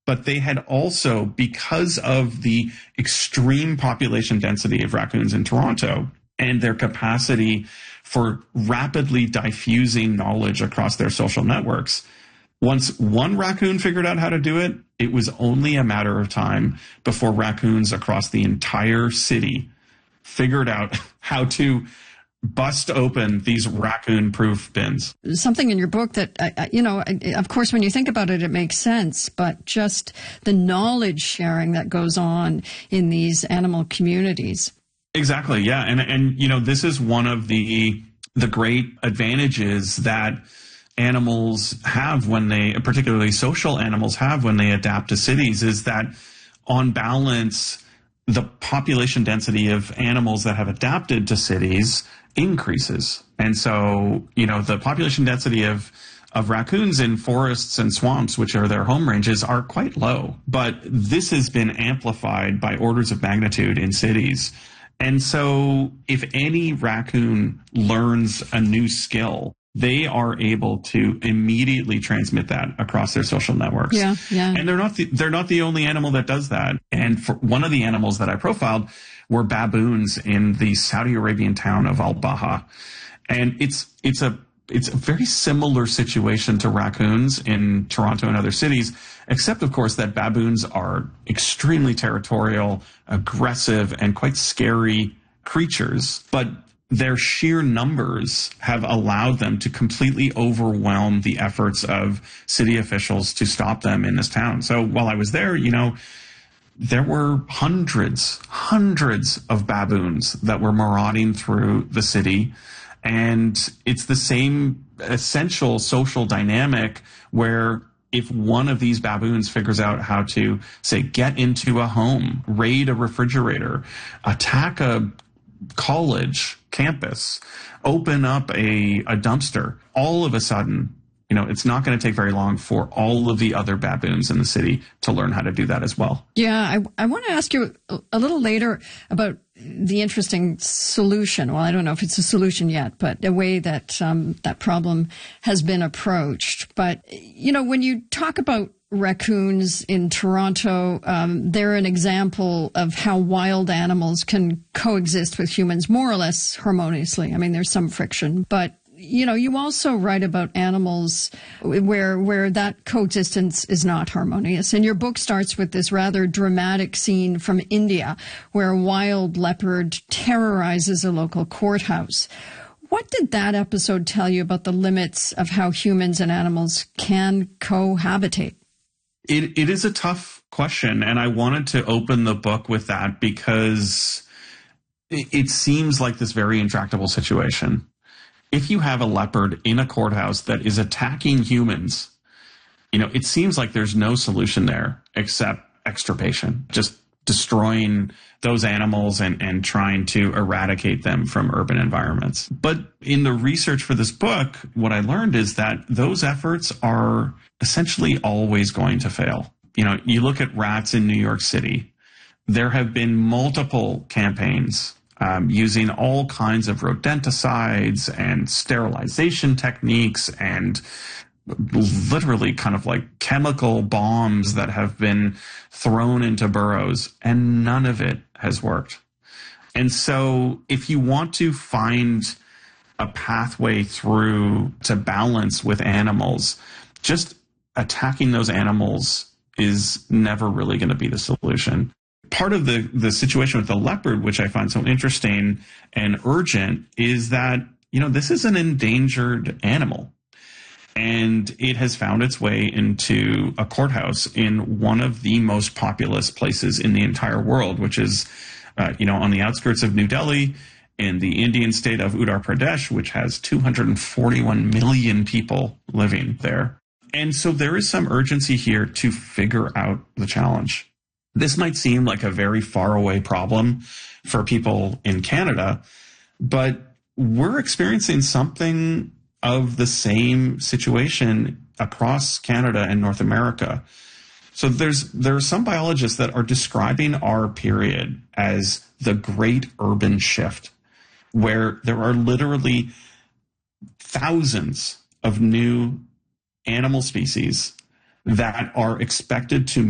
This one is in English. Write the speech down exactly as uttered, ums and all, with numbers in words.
but they had also, because of the extreme population density of raccoons in Toronto and their capacity for rapidly diffusing knowledge across their social networks, once one raccoon figured out how to do it, it was only a matter of time before raccoons across the entire city figured out how to bust open these raccoon-proof bins. Something in your book that, you know, of course, when you think about it, it makes sense, but just the knowledge sharing that goes on in these animal communities. Exactly, yeah. And, and you know, this is one of the the great advantages that animals have when they, particularly social animals have when they adapt to cities, is that on balance, the population density of animals that have adapted to cities increases. And so, you know, the population density of of raccoons in forests and swamps, which are their home ranges, are quite low. But this has been amplified by orders of magnitude in cities. And so if any raccoon learns a new skill, they are able to immediately transmit that across their social networks. Yeah, yeah. And they're not the, they're not the only animal that does that. And for one of the animals that I profiled were baboons in the Saudi Arabian town of Al Baha. And it's it's a it's a very similar situation to raccoons in Toronto and other cities, except of course that baboons are extremely territorial, aggressive, and quite scary creatures. But their sheer numbers have allowed them to completely overwhelm the efforts of city officials to stop them in this town. So while I was there, you know, there were hundreds, hundreds of baboons that were marauding through the city. And it's the same essential social dynamic where if one of these baboons figures out how to, say, get into a home, raid a refrigerator, attack a college campus, open up a, a dumpster, all of a sudden, you know, it's not going to take very long for all of the other baboons in the city to learn how to do that as well. Yeah, I, I want to ask you a little later about the interesting solution. Well, I don't know if it's a solution yet, but a way that um, that problem has been approached. But, you know, when you talk about raccoons in Toronto, um, they're an example of how wild animals can coexist with humans more or less harmoniously. I mean, there's some friction, but you know, you also write about animals where where that coexistence is not harmonious. And your book starts with this rather dramatic scene from India where a wild leopard terrorizes a local courthouse. What did that episode tell you about the limits of how humans and animals can cohabitate? It, it is a tough question, and I wanted to open the book with that because it, it seems like this very intractable situation. If you have a leopard in a courthouse that is attacking humans, you know, it seems like there's no solution there except extirpation, just destroying those animals and, and trying to eradicate them from urban environments. But in the research for this book, what I learned is that those efforts are essentially always going to fail. You know, you look at rats in New York City, there have been multiple campaigns Um, using all kinds of rodenticides and sterilization techniques and literally kind of like chemical bombs that have been thrown into burrows, and none of it has worked. And so if you want to find a pathway through to balance with animals, just attacking those animals is never really going to be the solution. Part of the, the situation with the leopard, which I find so interesting and urgent, is that, you know, this is an endangered animal. And it has found its way into a courthouse in one of the most populous places in the entire world, which is, uh, you know, on the outskirts of New Delhi in the Indian state of Uttar Pradesh, which has two hundred forty-one million people living there. And so there is some urgency here to figure out the challenge. This might seem like a very far away problem for people in Canada, but we're experiencing something of the same situation across Canada and North America. So there's there are some biologists that are describing our period as the great urban shift, where there are literally thousands of new animal species that are expected to